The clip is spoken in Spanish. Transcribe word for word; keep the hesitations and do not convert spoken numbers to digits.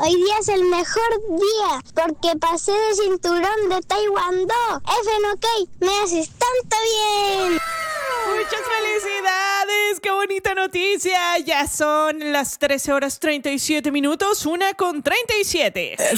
Hoy día es el mejor día porque pasé de cinturón de Taekwondo. F N K, me haces tanto bien. ¡Muchas felicidades! ¡Qué bonita noticia! Ya son las trece horas treinta y siete minutos, una con treinta y siete.